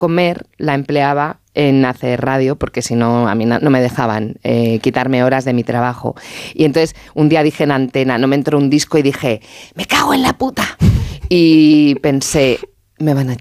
comer la empleaba en hacer radio, porque si no, a mí no me dejaban quitarme horas de mi trabajo. Y entonces un día dije en antena, no me entró un disco y dije, me cago en la puta. Y pensé, me van a